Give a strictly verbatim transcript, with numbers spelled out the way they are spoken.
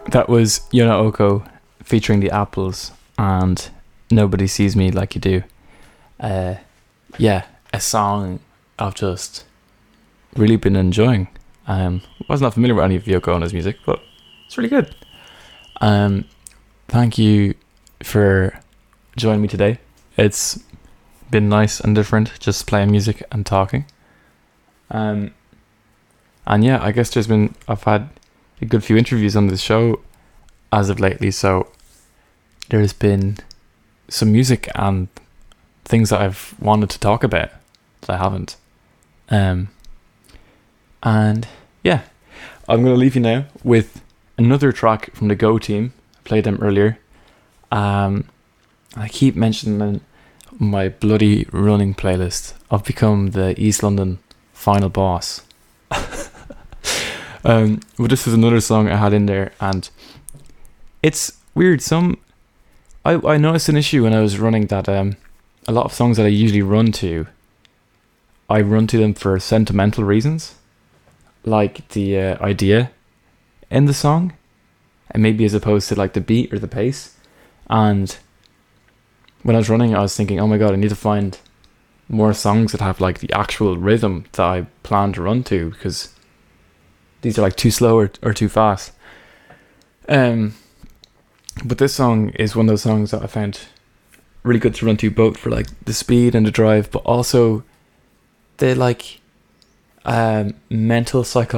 That was Yona Oko featuring the Apples and Nobody Sees Me Like You Do. Uh, yeah, a song I've just really been enjoying. Um, was not familiar with any of Yoko Ono's music, but it's really good. Um, thank you for joining me today. It's been nice and different, just playing music and talking. Um, and yeah, I guess there's been I've had a good few interviews on this show as of lately, so there's been some music and things that I've wanted to talk about that I haven't. Um, and yeah, I'm going to leave you now with another track from the Go Team. I played them earlier. Um, I keep mentioning my bloody running playlist. I've become the East London final boss. um, but this is another song I had in there, and it's weird. Some I I noticed an issue when I was running that um a lot of songs that I usually run to, I run to them for sentimental reasons, like the uh, idea in the song, and maybe as opposed to like the beat or the pace. And when I was running, I was thinking, oh my god, I need to find more songs that have like the actual rhythm that I plan to run to, because these are like too slow or, or too fast. Um, but this song is one of those songs that I found really good to run to, both for like the speed and the drive, but also the like um, mental psychology